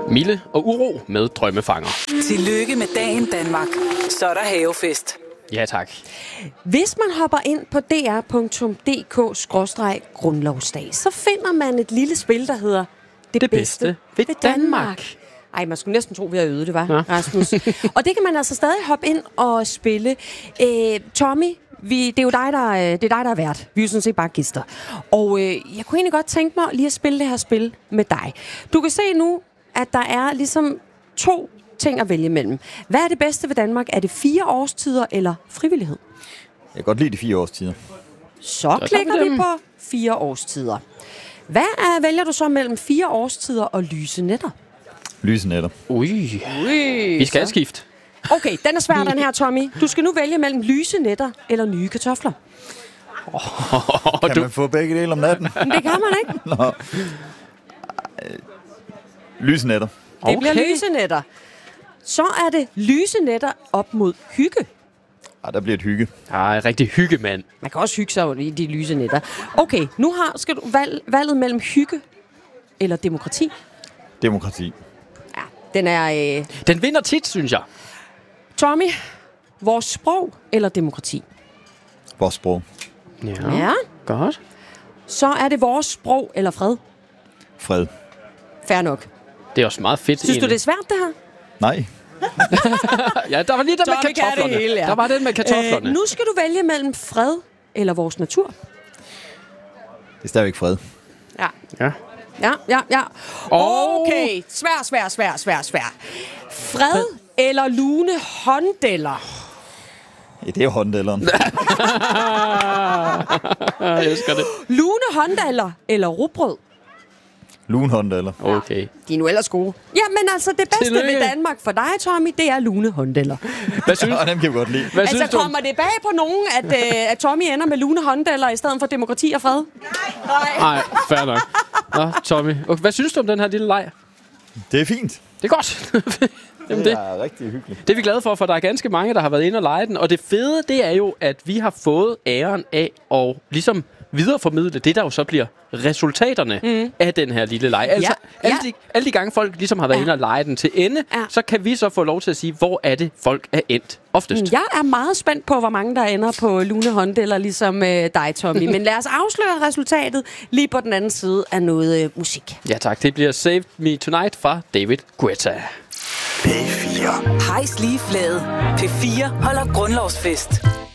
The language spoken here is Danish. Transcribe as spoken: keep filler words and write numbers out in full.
Mille og Uro med Drømmefanger. Tillykke med dagen, Danmark. Så er der havefest. Ja, tak. Hvis man hopper ind på d r punktum d k skråstreg grundlovsdag, så finder man et lille spil, der hedder Det, det bedste, bedste ved, ved Danmark. Danmark. Ej, man skulle næsten tro, vi har øvet det, var, ja. Rasmus. Og det kan man altså stadig hoppe ind og spille. Æ, Tommy, vi, det er jo dig, der, det er dig, der er vært. Vi er jo sådan set bare gæster. Og øh, jeg kunne egentlig godt tænke mig lige at spille det her spil med dig. Du kan se nu, at der er ligesom to ting at vælge mellem. Hvad er det bedste ved Danmark? Er det fire årstider eller frivillighed? Jeg kan godt lide de fire årstider. Så, så klikker vi på fire årstider. Hvad er, vælger du så mellem fire årstider og lyse nætter? Lyse nætter. Ui, Ui vi skal skifte. Okay, den er svær, den her, Tommy. Du skal nu vælge mellem lyse nætter eller nye kartofler. Oh, kan du... man få begge dele om natten? Men det kan man ikke. Nå. Lyse nætter. Det okay. bliver lyse nætter. Så er det lyse nætter op mod hygge. Ja, der bliver et hygge. Ej, rigtig hygge, mand. Man kan også hygge sig i de lyse nætter. Okay, nu har, skal du valg, valget mellem hygge eller demokrati. Demokrati. Ja, den er... Øh... Den vinder tit, synes jeg. Tommy, vores sprog eller demokrati? Vores sprog. Ja, ja, godt. Så er det vores sprog eller fred? Fred. Fair nok. Det er også meget fedt. Synes du, det er svært, det her? Nej. Ja, der var lige den med kartoflerne. Hele, ja. Der var den med kartoflerne. Øh, nu skal du vælge mellem fred eller vores natur. Det er stadigvæk fred. Ja. Ja. Ja, ja, ja. Oh. Okay, svær, svær, svær, svær, svær. Fred eller lune hånddeller? Ja, det er jo hånddelleren. Jeg elsker det. Lune hånddeller eller rugbrød? Lune hånddeller. Okay. De er nu ellers gode. Jamen altså, det bedste Tillykke. ved Danmark for dig, Tommy, det er lune hånddeller. Hvad synes du? Dem kan vi godt lide. Hvad altså, synes du? kommer det bag på nogen, at, øh, at Tommy ender med lune hånddeller i stedet for demokrati og fred? Nej. Nej, fair nok. Nå, Tommy. Okay, hvad synes du om den her lille leg? Det er fint. Det er godt. Jamen, det er det. rigtig hyggeligt. Det er vi glade for, for der er ganske mange, der har været inde og lege den. Og det fede, det er jo, at vi har fået æren af at ligesom videreformidle det, der jo så bliver resultaterne mm. af den her lille leg. Altså, ja. alle, de, alle de gange folk ligesom har været ja. inde og lege den til ende, ja. så kan vi så få lov til at sige, hvor er det, folk er endt oftest. Jeg er meget spændt på, hvor mange der ender på lune hånddeller, ligesom øh, dig, Tommy. Men lad os afsløre resultatet lige på den anden side af noget øh, musik. Ja tak, det bliver Save Me Tonight fra David Guetta. P fire. Hejs lige flade. P fire holder grundlovsfest.